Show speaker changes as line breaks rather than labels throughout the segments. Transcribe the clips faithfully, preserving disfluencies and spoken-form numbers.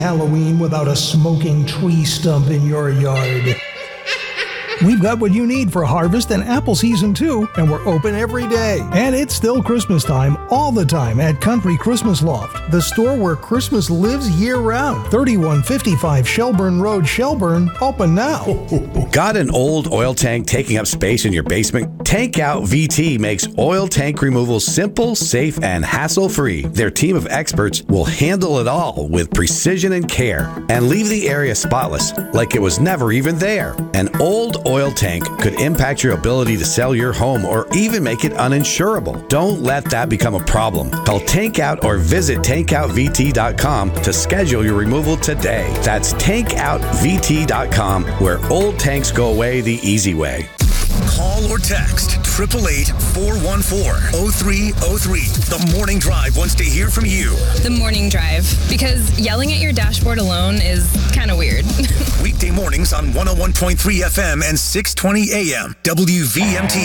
Halloween without a smoking tree stump in your yard. We've got what you need for harvest and apple season too, and we're open every day. And it's still Christmas time all the time at Country Christmas Loft, the store where Christmas lives year-round. thirty-one fifty-five Shelburne Road, Shelburne, open now.
Got an old oil tank taking up space in your basement? Tank Out V T makes oil tank removal simple, safe, and hassle-free. Their team of experts will handle it all with precision and care and leave the area spotless like it was never even there. An old oil tank could impact your ability to sell your home or even make it uninsurable. Don't let that become a problem. Call Tank Out or visit tank out v t dot com to schedule your removal today. That's tank out v t dot com, where old tanks go away the easy way.
Call or text eight eight eight, four one four, oh three oh three. The Morning Drive wants to hear from you.
The Morning Drive, because yelling at your dashboard alone is kind of weird.
Weekday mornings on one oh one point three F M and six twenty A M W V M T.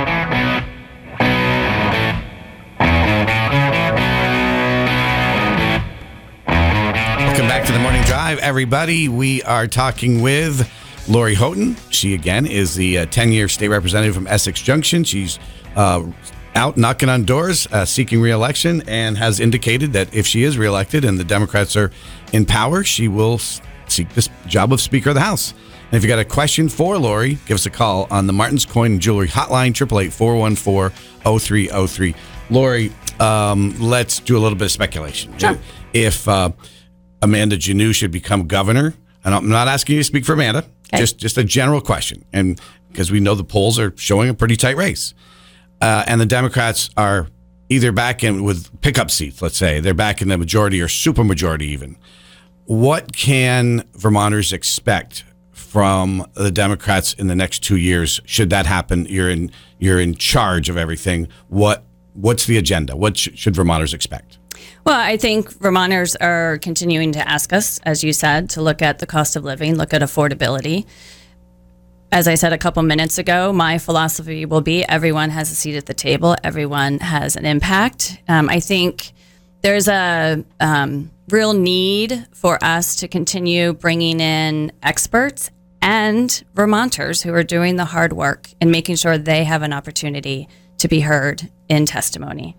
Welcome back to the Morning Drive, everybody. We are talking with Lori Houghton. She, again, is the uh, ten-year state representative from Essex Junction. She's uh, out knocking on doors, uh, seeking re-election, and has indicated that if she is re-elected and the Democrats are in power, she will seek this job of Speaker of the House. And if you got a question for Lori, give us a call on the Martin's Coin and Jewelry Hotline, eight eight eight, four one four, oh three oh three. Lori, um, let's do a little bit of speculation.
Sure.
If uh, Amanda Janneau should become governor, and I'm not asking you to speak for Amanda, okay. just just a general question, and because we know the polls are showing a pretty tight race, uh, and the Democrats are either back in with pickup seats, let's say they're back in the majority or supermajority even. What can Vermonters expect from the Democrats in the next two years? Should that happen, you're in you're in charge of everything. What what's the agenda? What sh- should Vermonters expect?
Well, I think Vermonters are continuing to ask us, as you said, to look at the cost of living, look at affordability. As I said a couple minutes ago, my philosophy will be everyone has a seat at the table. Everyone has an impact. Um, I think there's a um, real need for us to continue bringing in experts and Vermonters who are doing the hard work and making sure they have an opportunity to be heard in testimony.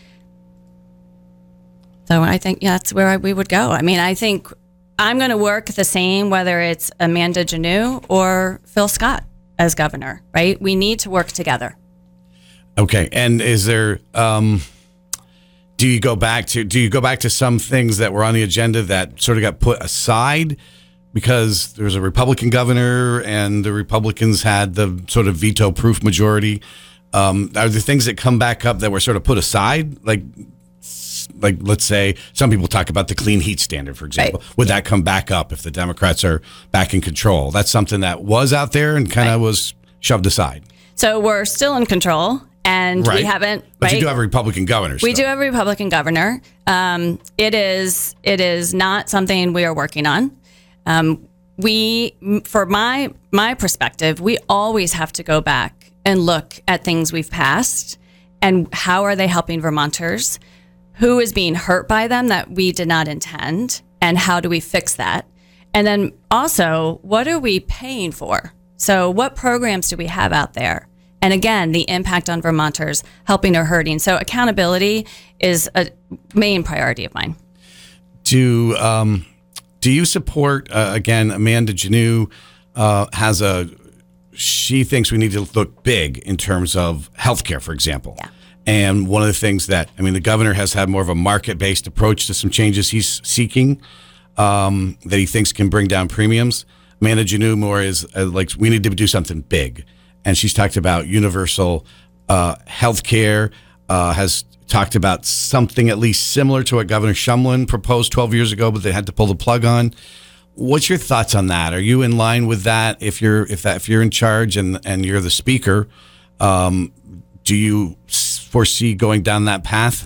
So I think yeah, that's where we would go. I mean, I think I'm going to work the same whether it's Amanda Janneau or Phil Scott as governor, right? We need to work together.
Okay. And is there, um, do you go back to, do you go back to some things that were on the agenda that sort of got put aside because there was a Republican governor and the Republicans had the sort of veto-proof majority? Um, are there things that come back up that were sort of put aside? Like, like let's say some people talk about the clean heat standard, for example. Right. Would that come back up if the Democrats are back in control? That's something that was out there and kind of right. was shoved aside.
So we're still in control, and right. we haven't.
But
right?
you do have a Republican governor.
We
still.
do have a Republican governor. Um, it is it is not something we are working on. Um, we, for my my perspective, we always have to go back and look at things we've passed and how are they helping Vermonters. Who is being hurt by them that we did not intend, and how do we fix that? And then also, what are we paying for? So what programs do we have out there? And again, the impact on Vermonters, helping or hurting. So accountability is a main priority of mine.
Do, um, do you support, uh, again, Amanda Janneau uh, has a, she thinks we need to look big in terms of healthcare, for example.
Yeah. And
one of the things that, I mean, the governor has had more of a market-based approach to some changes he's seeking um, that he thinks can bring down premiums. Amanda Janneau more is uh, like, we need to do something big. And she's talked about universal uh, health care, uh, has talked about something at least similar to what Governor Shumlin proposed twelve years ago, but they had to pull the plug on. What's your thoughts on that? Are you in line with that if you're if that if you're in charge and, and you're the speaker? Um, do you foresee going down that path?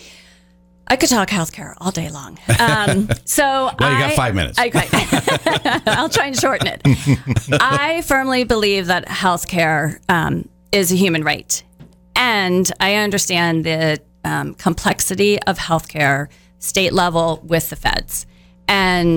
I could talk healthcare all day long. Um, so
well, you
I,
got five minutes.
I, I'll try and shorten it. I firmly believe that healthcare um, is a human right, and I understand the um, complexity of healthcare, state level with the feds. And